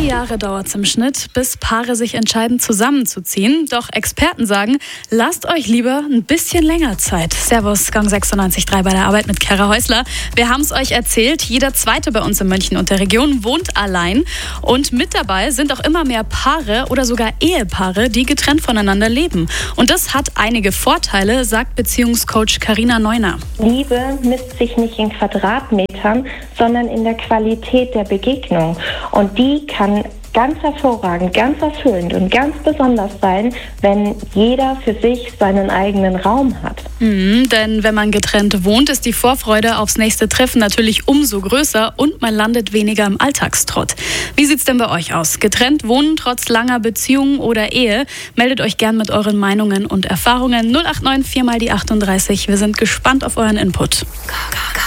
Jahre dauert es im Schnitt, bis Paare sich entscheiden, zusammenzuziehen. Doch Experten sagen, lasst euch lieber ein bisschen länger Zeit. Servus, Gang 96.3 bei der Arbeit mit Kara Häusler. Wir haben es euch erzählt, jeder Zweite bei uns in München und der Region wohnt allein. Und mit dabei sind auch immer mehr Paare oder sogar Ehepaare, die getrennt voneinander leben. Und das hat einige Vorteile, sagt Beziehungscoach Carina Neuner. Liebe misst sich nicht in Quadratmetern, sondern in der Qualität der Begegnung. Und die kann ganz hervorragend, ganz erfüllend und ganz besonders sein, wenn jeder für sich seinen eigenen Raum hat. Denn wenn man getrennt wohnt, ist die Vorfreude aufs nächste Treffen natürlich umso größer und man landet weniger im Alltagstrott. Wie sieht's denn bei euch aus? Getrennt wohnen trotz langer Beziehung oder Ehe? Meldet euch gern mit euren Meinungen und Erfahrungen 089 4 mal die 38. Wir sind gespannt auf euren Input.